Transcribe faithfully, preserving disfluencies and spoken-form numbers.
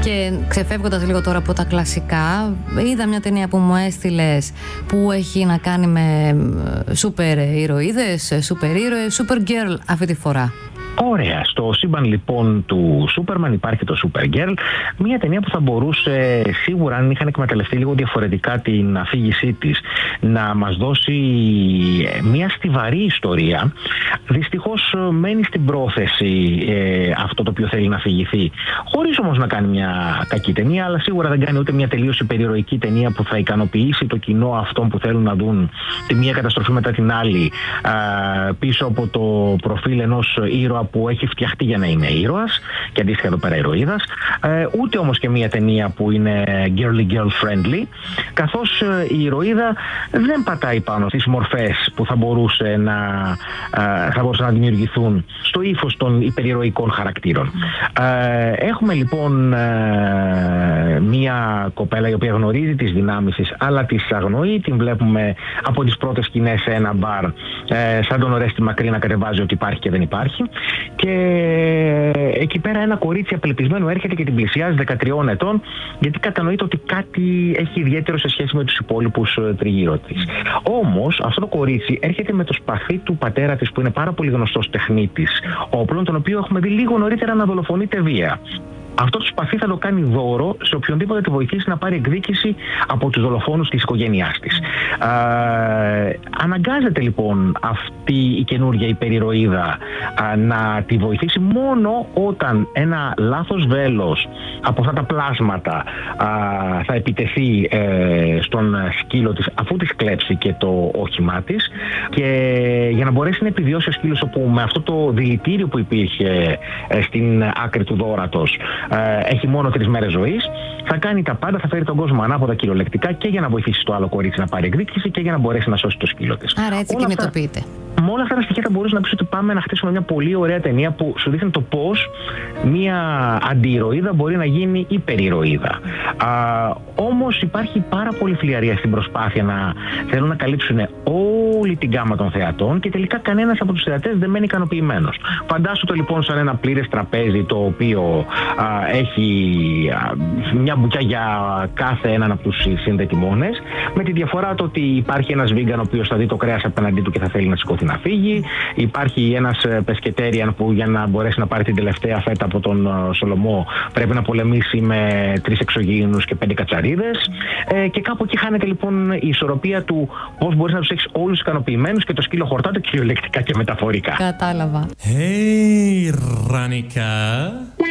Και ξεφεύγοντας λίγο τώρα από τα κλασικά, είδα μια ταινία που μου έστειλες που έχει να κάνει με σούπερ ηρωίδες, σούπερ ήρωες, σούπερ girl αυτή τη φορά. Ωραία. Στο σύμπαν λοιπόν του Σούπερμαν υπάρχει το Supergirl, μια ταινία που θα μπορούσε σίγουρα, αν είχαν εκμεταλλευτεί λίγο διαφορετικά την αφήγησή της, να μας δώσει μια στιβαρή ιστορία. Δυστυχώς μένει στην πρόθεση ε, αυτό το οποίο θέλει να αφηγηθεί, χωρίς όμως να κάνει μια κακή ταινία, αλλά σίγουρα δεν κάνει ούτε μια τελείως υπερηρωική ταινία που θα ικανοποιήσει το κοινό αυτών που θέλουν να δουν τη μία καταστροφή μετά την άλλη α, πίσω από το προφίλ ενός ήρωα που έχει φτιαχτεί για να είναι ήρωας και αντίστοιχα εδώ πέρα ηρωίδας, ε, ούτε όμως και μια ταινία που είναι girly girl friendly, καθώς ε, η ηρωίδα δεν πατάει πάνω στις μορφές που θα μπορούσε να, ε, θα μπορούσαν να δημιουργηθούν στο ύφος των υπερηρωικών χαρακτήρων. Ε, έχουμε λοιπόν ε, μια κοπέλα η οποία γνωρίζει τις δυνάμεις της, αλλά τις αγνοεί. Την βλέπουμε από τις πρώτες σκηνές σε ένα μπαρ, ε, σαν τον Ορέστη Μακρύ να κατεβάζει ότι υπάρχει και δεν υπάρχει. Και εκεί πέρα ένα κορίτσι απελπισμένο έρχεται και την πλησιάζει δεκατριών ετών, γιατί κατανοείται ότι κάτι έχει ιδιαίτερο σε σχέση με τους υπόλοιπους τριγύρω της. Όμως αυτό το κορίτσι έρχεται με το σπαθί του πατέρα της, που είναι πάρα πολύ γνωστός τεχνίτης όπλων, τον οποίο έχουμε δει λίγο νωρίτερα να δολοφονείται βία. Αυτό το σπαθί θα το κάνει δώρο σε οποιονδήποτε τη βοηθήσει να πάρει εκδίκηση από τους δολοφόνους της οικογένειάς της. Ε, αναγκάζεται λοιπόν αυτή η καινούργια υπερηρωίδα ε, να τη βοηθήσει μόνο όταν ένα λάθος βέλος από αυτά τα πλάσματα ε, θα επιτεθεί ε, στον σκύλο της, αφού της κλέψει και το όχημά της, και για να μπορέσει να επιβιώσει ο σκύλος, όπου με αυτό το δηλητήριο που υπήρχε ε, στην άκρη του δώρατος έχει μόνο τρεις μέρες ζωής, θα κάνει τα πάντα, θα φέρει τον κόσμο ανάποδα κυριολεκτικά, και για να βοηθήσει το άλλο κορίτσι να πάρει εκδίκηση και για να μπορέσει να σώσει το σκύλο της. Άρα έτσι κινητοποιείται. Με όλα αυτά τα στοιχεία θα μπορούσε να πει ότι πάμε να χτίσουμε μια πολύ ωραία ταινία που σου δείχνει το πώς μια αντιηρωίδα μπορεί να γίνει υπερηρωίδα. Όμως υπάρχει πάρα πολύ φλιαρία στην προσπάθεια να θέλουν να καλύψουν όλη την γκάμα των θεατών, και τελικά κανένας από τους θεατές δεν μένει ικανοποιημένος. Φαντάσου το λοιπόν σαν ένα πλήρες τραπέζι, το οποίο α, έχει α, μια μπουκιά για κάθε έναν από τους συνδετημόνες, με τη διαφορά το ότι υπάρχει ένας βίγκαν ο οποίος θα δει το κρέας απέναντί του και θα θέλει να σηκώθει να φύγει. Υπάρχει ένας πεσκετέριαν που για να μπορέσει να πάρει την τελευταία φέτα από τον Σολομό πρέπει να πολεμήσει με τρεις εξωγήινους και πέντε κατσαρίδες. Ε, και κάπου εκεί χάνεται λοιπόν η ισορροπία του πώς μπορείς να τους έχεις όλους ικανοποιημένους και το σκύλο χορτάτο κυριολεκτικά και μεταφορικά. Κατάλαβα. Hey, Ranika.